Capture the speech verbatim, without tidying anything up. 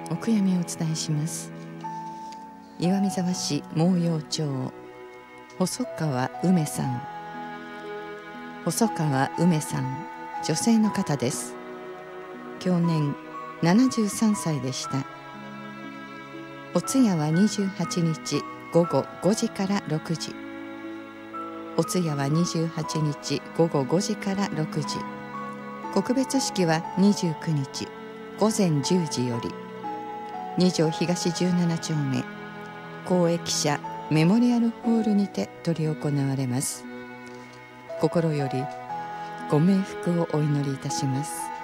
お悔やみをお伝えします。岩見沢市毛陽町、細川梅さん。細川梅さん、女性の方です。享年ななじゅうさんさいでした。お通夜はにじゅうはちにちごごごじからろくじ。お通夜はにじゅうはちにちごごごじからろくじ。告別式はにじゅうくにちごぜんじゅうじより、に条東じゅうななちょうめ公益社メモリアルホールにて執り行われます。心よりご冥福をお祈りいたします。